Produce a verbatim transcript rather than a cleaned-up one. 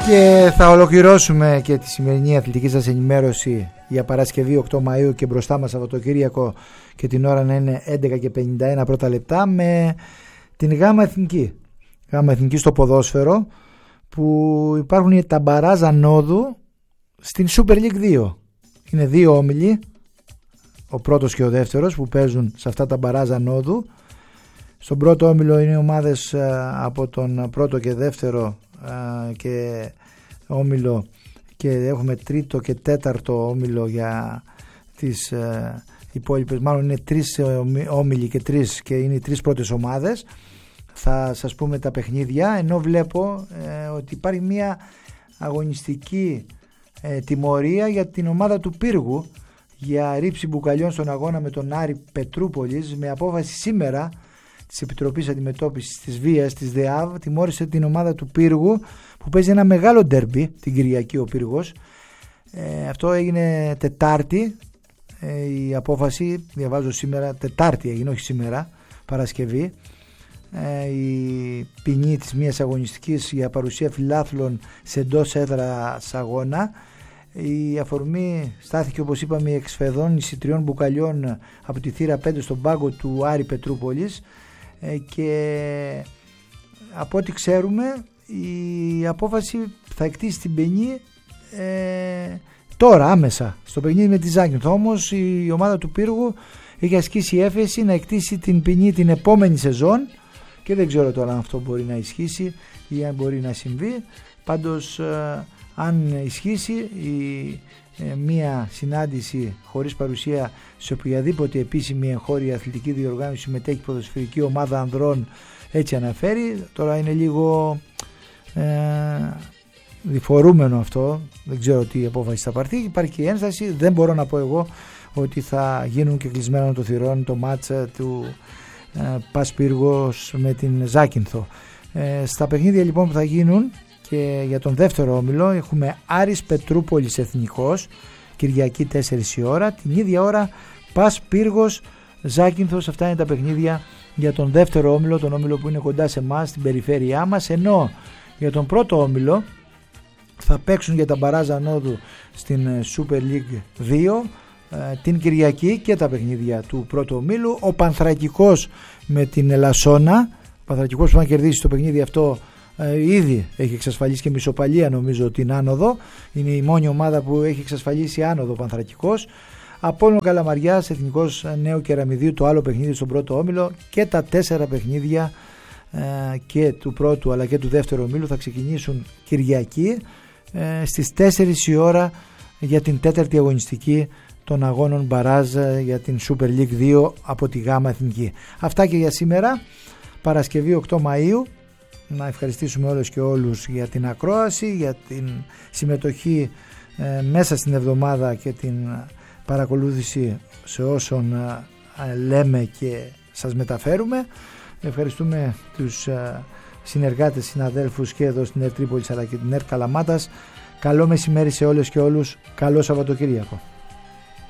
Και θα ολοκληρώσουμε και τη σημερινή αθλητική σας ενημέρωση για Παρασκευή οκτώ Μαΐου και μπροστά μας Σαββατοκύριακο και την ώρα να είναι έντεκα και πενήντα ένα πρώτα λεπτά με την Γάμα Εθνική. Γάμα Εθνική στο ποδόσφαιρο, που υπάρχουν τα μπαράζ ανόδου στην Super League δύο. Είναι δύο όμιλοι, ο πρώτος και ο δεύτερος, που παίζουν σε αυτά τα μπαράζ ανόδου. Στον πρώτο όμιλο είναι ομάδες από τον πρώτο και δεύτερο και όμιλο, και έχουμε τρίτο και τέταρτο όμιλο για τις υπόλοιπες, μάλλον είναι τρεις όμιλοι και τρεις, και είναι οι τρεις πρώτες ομάδες. Θα σας πούμε τα παιχνίδια, ενώ βλέπω ε, ότι υπάρχει μια αγωνιστική ε, τιμωρία για την ομάδα του Πύργου για ρήψη μπουκαλιών στον αγώνα με τον Άρη Πετρούπολης, με απόφαση σήμερα της Επιτροπής Αντιμετώπισης της Βίας της ΔΕΑΒ. Τιμώρησε την ομάδα του Πύργου, που παίζει ένα μεγάλο ντέρμπι την Κυριακή ο Πύργος. Ε, αυτό έγινε Τετάρτη, ε, η απόφαση, διαβάζω σήμερα, Τετάρτη έγινε, όχι σήμερα, Παρασκευή. Ε, η ποινή της μίας αγωνιστικής για παρουσία φιλάθλων σε εντός έδρας αγώνα. Η αφορμή στάθηκε, όπως είπαμε, η εξφεδόνηση τριών μπουκαλιών από τη θύρα πέντε στον πάγκο του Άρη Πετρούπολης, ε, και από ό,τι ξέρουμε η απόφαση θα εκτίσει την ποινή ε, τώρα άμεσα στο παιχνίδι με τη Ζάκυνθο. Όμως η ομάδα του Πύργου έχει ασκήσει έφεση να εκτίσει την ποινή την επόμενη σεζόν, και δεν ξέρω τώρα αν αυτό μπορεί να ισχύσει ή αν μπορεί να συμβεί. Πάντως ε, αν ισχύσει, η, ε, μία συνάντηση χωρίς παρουσία σε οποιαδήποτε επίσημη εγχώρια αθλητική διοργάνωση συμμετέχει ποδοσφαιρική ομάδα ανδρών, έτσι αναφέρει. Τώρα είναι λίγο ε, διφορούμενο αυτό, δεν ξέρω τι απόφαση θα πάρθει. Υπάρχει και η ένσταση, δεν μπορώ να πω εγώ ότι θα γίνουν και κλεισμένο το θυρών το μάτσα του ε, Πας Πύργος με την Ζάκυνθο. Ε, στα παιχνίδια λοιπόν που θα γίνουν και για τον δεύτερο όμιλο έχουμε Άρης Πετρούπολης Εθνικός, Κυριακή τέσσερις η ώρα, την ίδια ώρα Πας Πύργος Ζάκυνθος. Αυτά είναι τα παιχνίδια για τον δεύτερο όμιλο, τον όμιλο που είναι κοντά σε εμάς, στην περιφέρειά μας, ενώ για τον πρώτο όμιλο θα παίξουν για τα μπαράζ ανόδου στην Super League δύο την Κυριακή και τα παιχνίδια του πρώτου ομίλου. Ο Πανθρακικός με την Ελασσόνα, ο Πανθρακικός που θα κερδίσει το παιχνίδι αυτό ε, ήδη έχει εξασφαλίσει και μισοπαλία, νομίζω, την άνοδο. Είναι η μόνη ομάδα που έχει εξασφαλίσει άνοδο ο Πανθρακικός. Απόλλων Καλαμαριάς, Εθνικός Νέου Κεραμιδίου, το άλλο παιχνίδι στον πρώτο όμιλο, και τα τέσσερα παιχνίδια ε, και του πρώτου αλλά και του δεύτερου ομίλου θα ξεκινήσουν Κυριακή ε, στις τέσσερις η ώρα για την τέταρτη αγωνιστική των αγώνων μπαράζ για την Super League δύο από τη Γάμα Εθνική. Αυτά και για σήμερα, Παρασκευή οκτώ Μαΐου. Να ευχαριστήσουμε όλους και όλους για την ακρόαση, για την συμμετοχή ε, μέσα στην εβδομάδα και την παρακολούθηση σε όσων ε, λέμε και σας μεταφέρουμε. Ευχαριστούμε τους ε, συνεργάτες, συναδέλφους και εδώ στην ΕΡΤ Τρίπολης αλλά και την ΕΡΤ Καλαμάτας. Καλό μεσημέρι σε όλες και όλους. Καλό Σαββατοκύριακο.